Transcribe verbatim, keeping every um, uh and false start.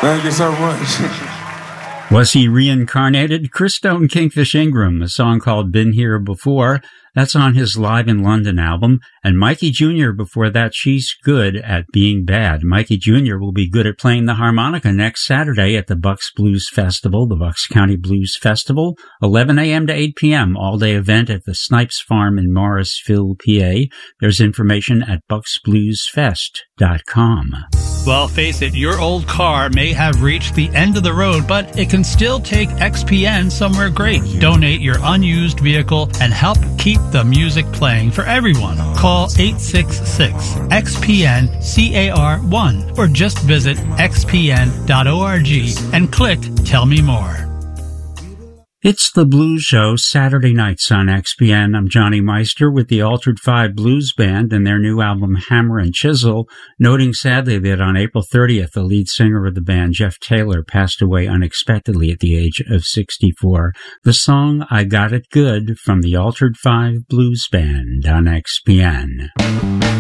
Thank you so much. Was he reincarnated? Chris Stone Kingfish Ingram, a song called Been Here Before. That's on his Live in London album. And Mikey Junior before that, She's Good at Being Bad. Mikey Junior will be good at playing the harmonica next Saturday at the Bucks Blues Festival, the Bucks County Blues Festival, eleven a.m. to eight p.m., all-day event at the Snipes Farm in Morrisville, P A. There's information at bucks blues fest dot com. Well, face it, your old car may have reached the end of the road, but it can still take X P N somewhere great. Donate your unused vehicle and help keep the music playing for everyone. Call eight six six X P N C A R one or just visit x p n dot org and click Tell Me More. It's the Blues Show, Saturday nights on X P N. I'm Johnny Meister with the Altered Five Blues Band and their new album Hammer and Chisel, noting sadly that on April thirtieth, the lead singer of the band, Jeff Taylor, passed away unexpectedly at the age of sixty-four. The song I Got It Good from the Altered Five Blues Band on X P N.